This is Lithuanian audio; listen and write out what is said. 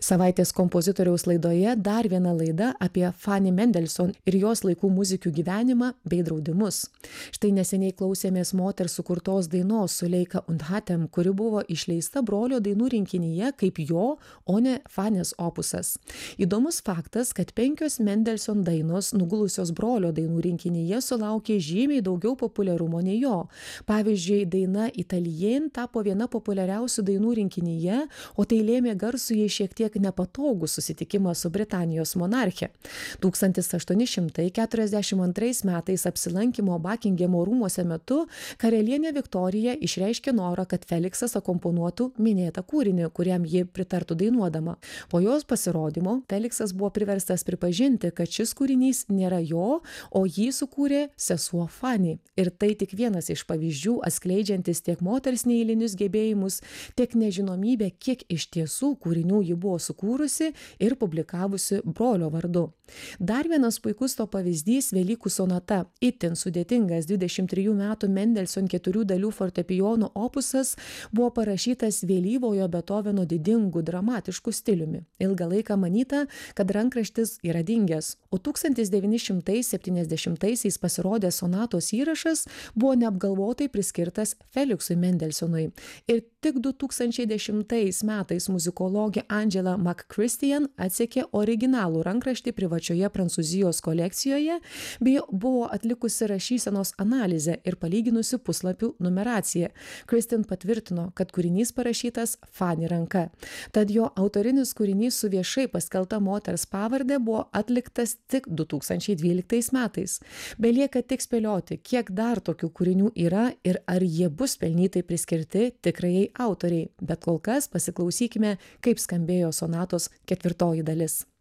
Savaitės kompozitoriaus laidoje dar viena laida apie Fanny Mendelssohn ir jos laikų muzikių gyvenimą bei draudimus. Štai neseniai klausėmės moters sukurtos dainos Suleika und Hatem, kuri buvo išleista brolio dainų rinkinyje kaip jo, o ne Fanės opusas. Įdomus faktas, kad 5 Mendelssohn dainos nugulusios brolio dainų rinkinyje sulaukė žymiai daugiau populiarumo nei jo. Pavyzdžiui, daina Italien tapo viena populiariausių dainų rinkinyje, o tai lėmė garsų jai šiek tiek nepatogų susitikimą su Britanijos monarche. 1842 metais apsilankymo Bakingemo rūmuose metu karalienė Viktorija išreiškė norą, kad Feliksas akomponuotų minėtą kūrinį, kuriam ji pritartų dainuodama. Po jos pasirodymo Feliksas buvo priverstas pripažinti, kad šis kūrinys nėra jo, o jį sukūrė sesuo Fanny. Ir tai tik vienas iš pavyzdžių atskleidžiantis tiek moters neeilinius gebėjimus, tiek nežinomybę, kiek iš tiesų kūrinių ji buvo sukūrusi ir publikavusi brolio vardu. Dar vienas puikus to pavyzdys – Velykų sonata. Itin sudėtingas 23 metų Mendelssohn 4 dalių fortepijono opusas buvo parašytas vėlyvojo Beethoveno didingu, dramatišku stiliumi. Ilgą laiką manyta, kad rankraštis yra dingęs, o 1970-aisiais pasirodęs sonatos įrašas buvo neapgalvotai priskirtas Feliksui Mendelssohnui. Ir tik 2010 metais muzikologė Angela McChristian atsekė originalų rankraštį privačioje Prancūzijos kolekcijoje, bei buvo atlikusi rašysenos analizę ir palyginusi puslapių numeraciją. Christian patvirtino, kad kūrinys parašytas Fanny ranka. Tad jo autorinis kūrinys su viešai paskelbta moters pavardė buvo atliktas tik 2012 metais. Belieka tik spėlioti, kiek dar tokių kūrinių yra ir ar jie bus pelnytai priskirti tikrajai autoriai. Bet kol kas pasiklausykime, kaip skambėjo sonatos 4 dalis.